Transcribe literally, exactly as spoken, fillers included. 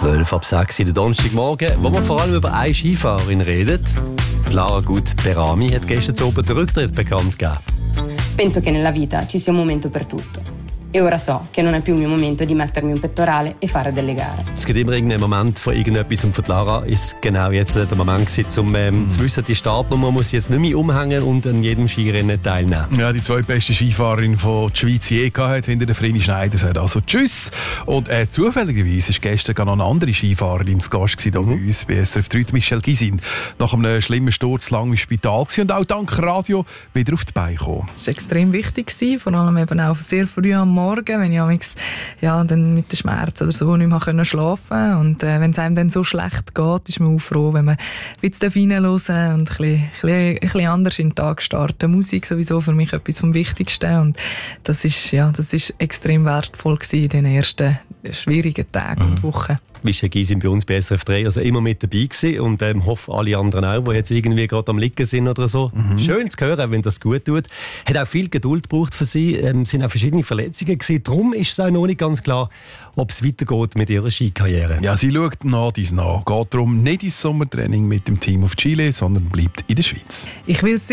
zwölf ab sechs in der Donnerstagmorgen, wo wir vor allem über eine Skifahrerin reden. Lara Gut-Berami hat gestern oben den Rücktritt bekannt gegeben. Penso che nella vita ci sia un momento per tutto. E ora so che non è più il mio momento di mettermi un pettorale e fare delle gare. Es gibt immer irgendeinen Moment von irgendetwas und für Lara ist genau jetzt der Moment gewesen, um ähm, mm. zu wissen, die Startnummer muss sie jetzt nicht mehr umhängen und an jedem Skirennen teilnehmen. Ja, die zweitbeste Skifahrerin von der Schweiz je gehabt, hinter der Vreni Schneider, sagt also tschüss. Und äh, zufälligerweise war gestern noch eine andere Skifahrerin zu Gast hier mhm. bei uns, bei S R F drei, Michelle Gysin. Nach einem schlimmen Sturz lang im Spital gewesen und auch dank Radio wieder auf die Beine gekommen. Das war extrem wichtig, vor allem eben auch sehr früh am Morgen. Morgen, wenn ich amigs, ja, dann mit den Schmerzen oder so nicht mehr schlafen konnte. Und äh, wenn es einem dann so schlecht geht, ist man auch froh, wenn man ein bisschen reinhören und ein bisschen, ein, bisschen, ein bisschen anders in den Tag starten. Musik sowieso für mich etwas vom Wichtigsten. Und das ist, ja, das ist extrem wertvoll gewesen in den ersten schwierigen Tagen mhm. und Wochen. Michelle Gysin bei uns bei S R F drei, also immer mit dabei gewesen und ähm, hoffe alle anderen auch, die jetzt irgendwie gerade am Liegen sind oder so. Mhm. Schön zu hören, wenn das gut tut. Hat auch viel Geduld gebraucht für sie, ähm, sind auch verschiedene Verletzungen gewesen. Darum ist es auch noch nicht ganz klar, ob es weitergeht mit ihrer Skikarriere. Ja, sie schaut nach dies nach. Geht darum nicht ins Sommertraining mit dem Team auf Chile, sondern bleibt in der Schweiz. Ich will